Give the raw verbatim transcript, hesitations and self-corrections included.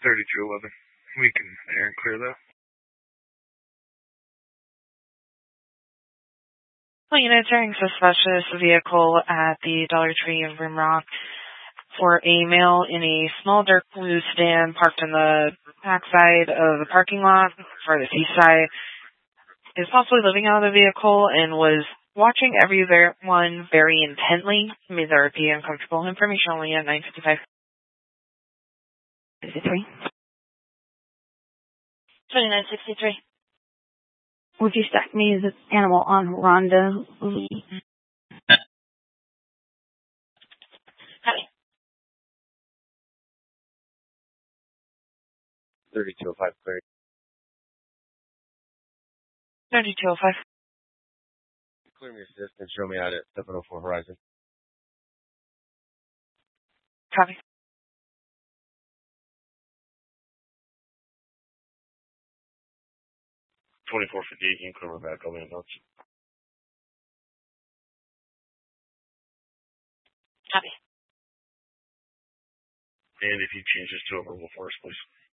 thirty-two eleven. We can air and clear that. Well, unitary suspicious vehicle at the Dollar Tree in Rimrock for a male in a small dark blue sedan parked in the backside of the parking lot for the seaside. Is possibly living out of the vehicle and was watching everyone very intently. May there be uncomfortable information only at nine fifty-five. sixty-three. twenty-nine sixty-three. Would you stack me as an animal on Rhonda Lee? Hi. thirty-two oh five, clear. thirty-two oh five. Clear me assist and show me out at seven oh four Horizon. Copy. twenty-four fifty-eight, you can clear my back, I'll be in touch. Copy. And if you change this to a verbal force, please.